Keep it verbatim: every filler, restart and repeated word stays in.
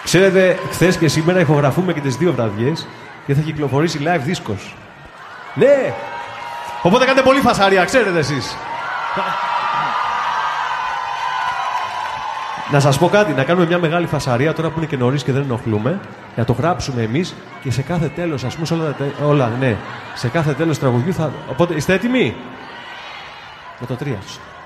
Ξέρετε, χθες και σήμερα ηχογραφούμε και τις δύο βραδιές και θα κυκλοφορήσει live δίσκος. Ναι! Οπότε κάντε πολύ φασαρία, ξέρετε εσείς. Να σας πω κάτι, να κάνουμε μια μεγάλη φασαρία τώρα που είναι και νωρίς και δεν ενοχλούμε, να το γράψουμε εμείς και σε κάθε τέλος, ας πούμε, σε όλα, όλα, ναι, σε κάθε τέλος τραγουδιού θα... Οπότε, είστε έτοιμοι? Με το τρία.